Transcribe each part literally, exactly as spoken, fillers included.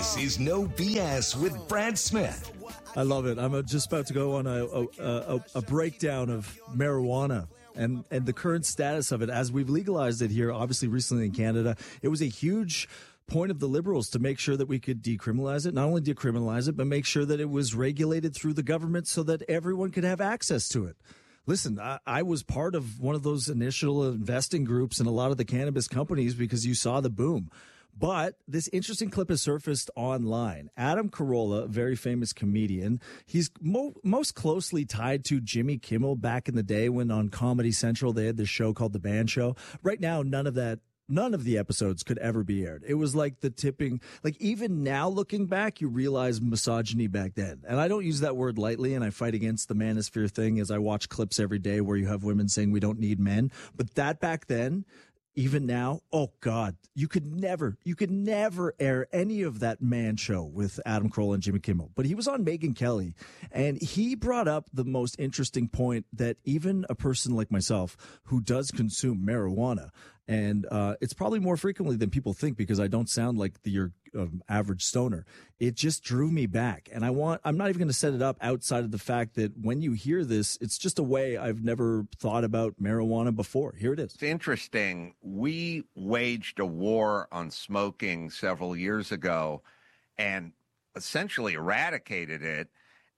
This is No B S with Brad Smith. I love it. I'm just about to go on a, a, a, a breakdown of marijuana and, and the current status of it as we've legalized it here, obviously recently in Canada. It was a huge point of the Liberals to make sure that we could decriminalize it, not only decriminalize it, but make sure that it was regulated through the government so that everyone could have access to it. Listen, I, I was part of one of those initial investing groups in a lot of the cannabis companies because you saw the boom. But this interesting clip has surfaced online. Adam Carolla, a very famous comedian, he's mo- most closely tied to Jimmy Kimmel back in the day when on Comedy Central they had this show called The Band Show. Right now, none of that, none of the episodes could ever be aired. It was like the tipping, like even now looking back, you realize misogyny back then. And I don't use that word lightly, and I fight against the manosphere thing as I watch clips every day where you have women saying we don't need men. But that back then, even now, oh God, you could never, you could never air any of that man show with Adam Carolla and Jimmy Kimmel. But he was on Megyn Kelly, and he brought up the most interesting point that even a person like myself who does consume marijuana, and uh, it's probably more frequently than people think because I don't sound like the, your um, average stoner. It just drew me back. And I want, I'm not even going to set it up outside of the fact that when you hear this, it's just a way I've never thought about marijuana before. Here it is. It's interesting. We waged a war on smoking several years ago and essentially eradicated it.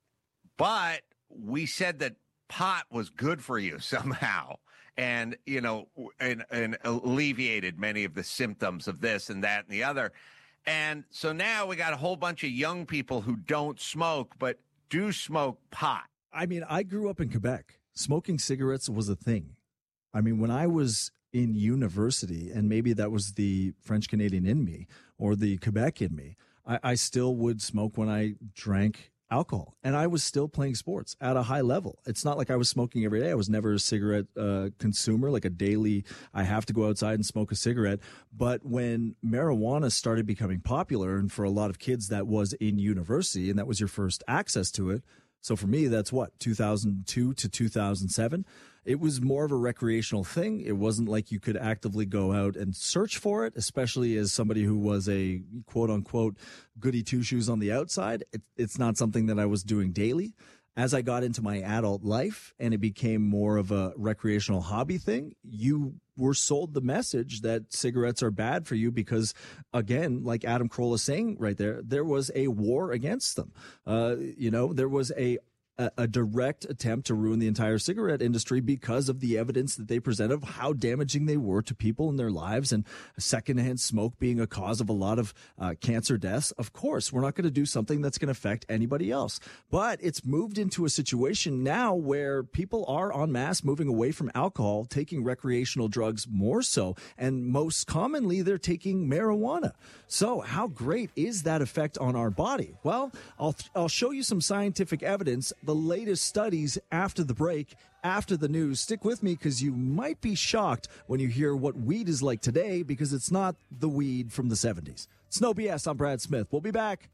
But we said that pot was good for you somehow. And, you know, and, and alleviated many of the symptoms of this and that and the other. And so now we got a whole bunch of young people who don't smoke, but do smoke pot. I mean, I grew up in Quebec. Smoking cigarettes was a thing. I mean, when I was in university, and maybe that was the French Canadian in me or the Quebec in me, I, I still would smoke when I drank alcohol, and I was still playing sports at a high level. It's not like I was smoking every day. I was never a cigarette uh, consumer, like a daily, I have to go outside and smoke a cigarette. But when marijuana started becoming popular, and for a lot of kids that was in university, and that was your first access to it. So for me, that's what, two thousand two to two thousand seven. It was more of a recreational thing. It wasn't like you could actively go out and search for it, especially as somebody who was a quote unquote goody two shoes on the outside. It, it's not something that I was doing daily. As I got into my adult life and it became more of a recreational hobby thing, you were sold the message that cigarettes are bad for you because, again, like Adam Carolla is saying right there, there was a war against them. Uh, you know, there was a a direct attempt to ruin the entire cigarette industry because of the evidence that they present of how damaging they were to people in their lives, and secondhand smoke being a cause of a lot of uh, cancer deaths. Of course, we're not going to do something that's going to affect anybody else. But it's moved into a situation now where people are en masse moving away from alcohol, taking recreational drugs more so, and most commonly they're taking marijuana. So how great is that effect on our body? Well, I'll, I'll show you some scientific evidence, the latest studies after the break, after the news. Stick with me because you might be shocked when you hear what weed is like today because it's not the weed from the seventies. It's No B S. I'm Brad Smith. We'll be back.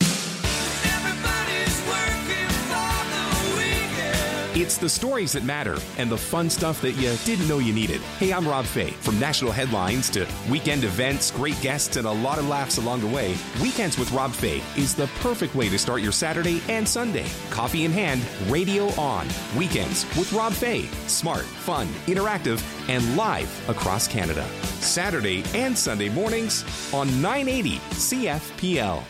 Everybody's working for the weekend. It's the stories that matter and the fun stuff that you didn't know you needed. Hey, I'm Rob Fay. From national headlines to weekend events, great guests, and a lot of laughs along the way, Weekends with Rob Fay is the perfect way to start your Saturday and Sunday. Coffee in hand, radio on. Weekends with Rob Fay. Smart, fun, interactive, and live across Canada. Saturday and Sunday mornings on nine eighty C F P L.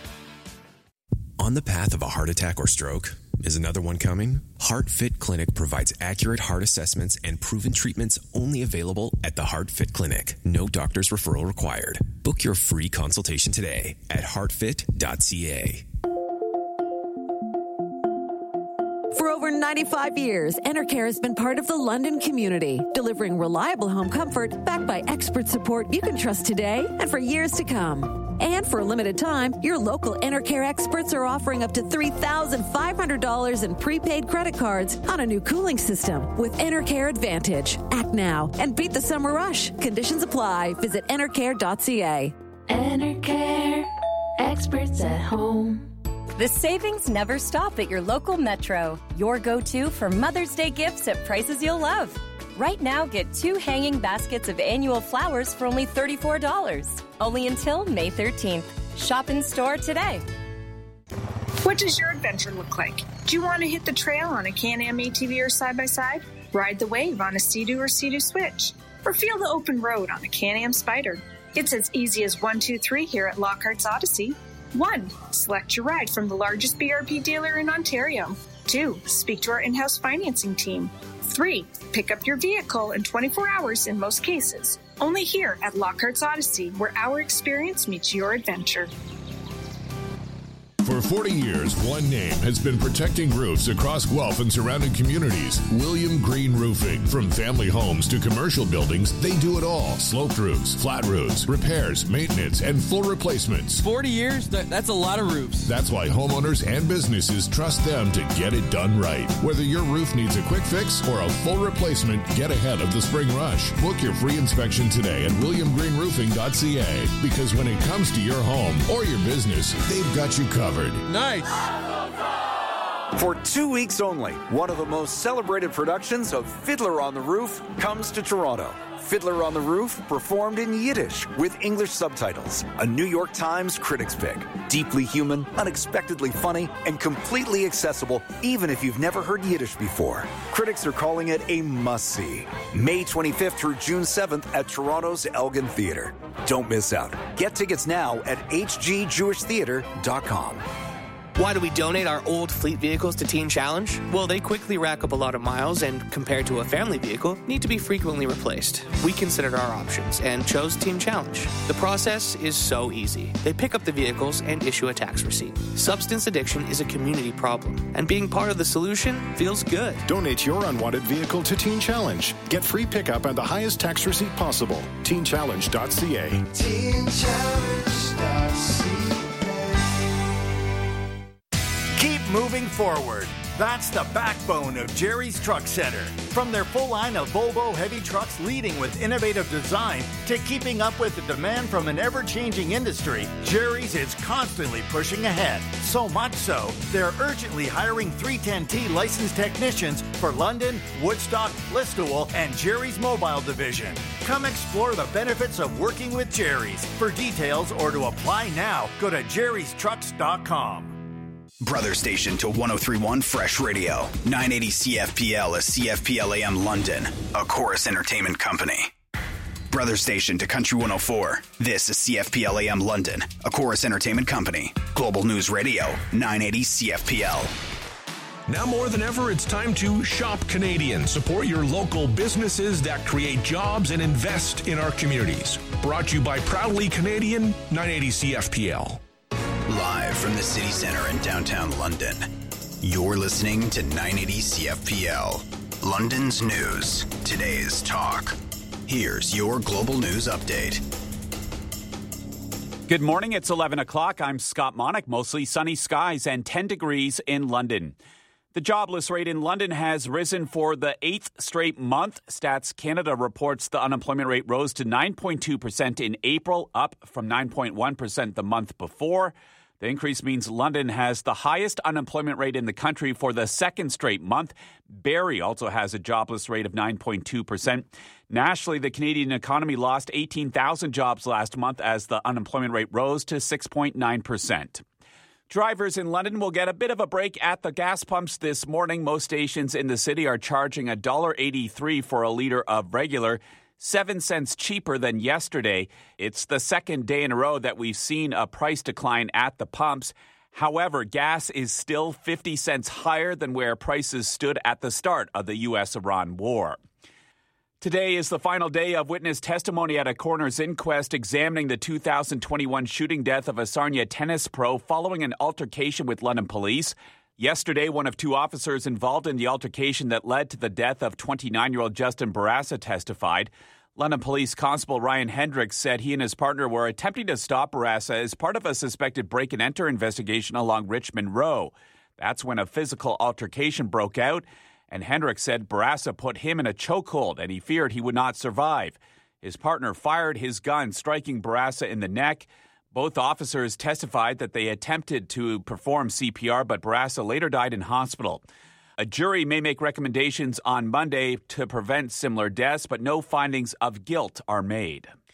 On the path of a heart attack or stroke? Is another one coming? HeartFit Clinic provides accurate heart assessments and proven treatments only available at the HeartFit Clinic. No doctor's referral required. Book your free consultation today at heart fit dot c a. For over ninety-five years, Enercare has been part of the London community, delivering reliable home comfort backed by expert support you can trust today and for years to come. And for a limited time, your local Enercare experts are offering up to three thousand five hundred dollars in prepaid credit cards on a new cooling system with Enercare Advantage. Act now and beat the summer rush. Conditions apply. Visit enercare dot c a. Enercare, experts at home. The savings never stop at your local Metro. Your go-to for Mother's Day gifts at prices you'll love. Right now, get two hanging baskets of annual flowers for only thirty-four dollars. Only until May thirteenth. Shop in store today. What does your adventure look like? Do you want to hit the trail on a Can-Am A T V or side-by-side? Ride the wave on a Sea-Doo or Sea-Doo Switch? Or feel the open road on a Can-Am Spyder? It's as easy as one, two, three here at Lockhart's Odyssey. One, select your ride from the largest B R P dealer in Ontario. Two, speak to our in-house financing team. Three, pick up your vehicle in twenty-four hours in most cases. Only here at Lockhart's Odyssey, where our experience meets your adventure. For forty years, one name has been protecting roofs across Guelph and surrounding communities. William Green Roofing. From family homes to commercial buildings, they do it all. Sloped roofs, flat roofs, repairs, maintenance, and full replacements. forty years? That, that's a lot of roofs. That's why homeowners and businesses trust them to get it done right. Whether your roof needs a quick fix or a full replacement, get ahead of the spring rush. Book your free inspection today at william green roofing dot c a, because when it comes to your home or your business, they've got you covered. Nice. For two weeks only, one of the most celebrated productions of Fiddler on the Roof comes to Toronto. Fiddler on the Roof, performed in Yiddish with English subtitles. A New York Times critics pick. Deeply human, unexpectedly funny, and completely accessible even if you've never heard Yiddish before. Critics are calling it a must-see. May twenty-fifth through June seventh at Toronto's Elgin Theatre. Don't miss out. Get tickets now at h g jewish theatre dot com. Why do we donate our old fleet vehicles to Teen Challenge? Well, they quickly rack up a lot of miles and, compared to a family vehicle, need to be frequently replaced. We considered our options and chose Teen Challenge. The process is so easy. They pick up the vehicles and issue a tax receipt. Substance addiction is a community problem, and being part of the solution feels good. Donate your unwanted vehicle to Teen Challenge. Get free pickup and the highest tax receipt possible. teen challenge dot c a. teen challenge dot c a. Keep moving forward. That's the backbone of Jerry's Truck Center. From their full line of Volvo heavy trucks leading with innovative design to keeping up with the demand from an ever-changing industry, Jerry's is constantly pushing ahead. So much so, they're urgently hiring three ten T licensed technicians for London, Woodstock, Listowel, and Jerry's Mobile Division. Come explore the benefits of working with Jerry's. For details or to apply now, go to jerrys trucks dot com. Brother station to one oh three point one Fresh Radio. nine eighty C F P L is C F P L A M London, a Chorus Entertainment company. Brother station to Country one oh four. This is C F P L A M London, a Chorus Entertainment company. Global News Radio, nine eighty C F P L. Now more than ever, it's time to shop Canadian. Support your local businesses that create jobs and invest in our communities. Brought to you by Proudly Canadian, nine eighty C F P L. Live from the city center in downtown London, you're listening to nine eighty C F P L, London's news, today's talk. Here's your global news update. Good morning, it's eleven o'clock. I'm Scott Monick. Mostly sunny skies and ten degrees in London. The jobless rate in London has risen for the eighth straight month. Stats Canada reports the unemployment rate rose to nine point two percent in April, up from nine point one percent the month before. The increase means London has the highest unemployment rate in the country for the second straight month. Barrie also has a jobless rate of nine point two percent. Nationally, the Canadian economy lost eighteen thousand jobs last month as the unemployment rate rose to six point nine percent. Drivers in London will get a bit of a break at the gas pumps this morning. Most stations in the city are charging one dollar eighty-three for a litre of regular, seven cents cheaper than yesterday. It's the second day in a row that we've seen a price decline at the pumps. However, gas is still fifty cents higher than where prices stood at the start of the U S Iran war. Today is the final day of witness testimony at a coroner's inquest examining the two thousand twenty-one shooting death of a Sarnia tennis pro following an altercation with London police. Yesterday, one of two officers involved in the altercation that led to the death of twenty-nine-year-old Justin Barassa testified. London Police Constable Ryan Hendricks said he and his partner were attempting to stop Barassa as part of a suspected break-and-enter investigation along Richmond Row. That's when a physical altercation broke out, and Hendricks said Barassa put him in a chokehold and he feared he would not survive. His partner fired his gun, striking Barassa in the neck. Both officers testified that they attempted to perform C P R, but Barassa later died in hospital. A jury may make recommendations on Monday to prevent similar deaths, but no findings of guilt are made.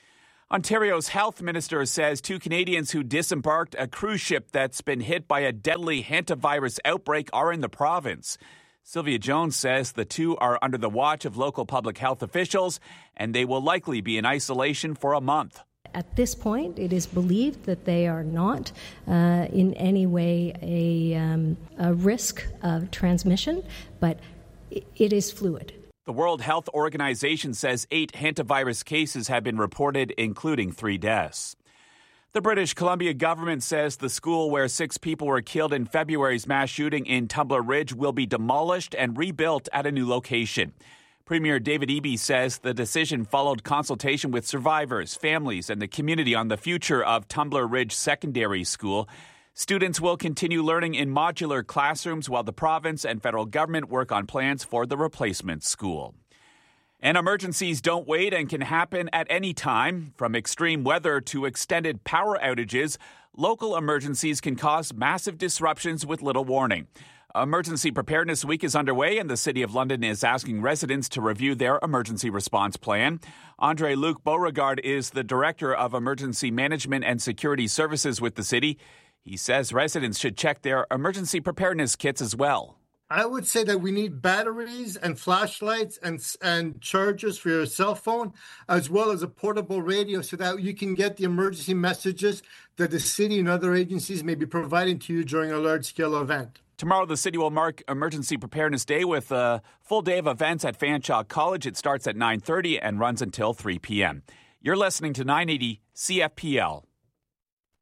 Ontario's health minister says two Canadians who disembarked a cruise ship that's been hit by a deadly hantavirus outbreak are in the province. Sylvia Jones says the two are under the watch of local public health officials, and they will likely be in isolation for a month. At this point, it is believed that they are not uh, in any way a, um, a risk of transmission, but it is fluid. The World Health Organization says eight hantavirus cases have been reported, including three deaths. The British Columbia government says the school where six people were killed in February's mass shooting in Tumbler Ridge will be demolished and rebuilt at a new location. Premier David Eby says the decision followed consultation with survivors, families, and the community on the future of Tumbler Ridge Secondary School. Students will continue learning in modular classrooms while the province and federal government work on plans for the replacement school. And emergencies don't wait and can happen at any time. From extreme weather to extended power outages, local emergencies can cause massive disruptions with little warning. Emergency Preparedness Week is underway, and the City of London is asking residents to review their emergency response plan. Andre-Luc Beauregard is the Director of Emergency Management and Security Services with the city. He says residents should check their emergency preparedness kits as well. I would say that we need batteries and flashlights and and chargers for your cell phone, as well as a portable radio so that you can get the emergency messages that the city and other agencies may be providing to you during a large-scale event. Tomorrow, the city will mark Emergency Preparedness Day with a full day of events at Fanshawe College. It starts at nine thirty and runs until three p.m. You're listening to nine eighty C F P L.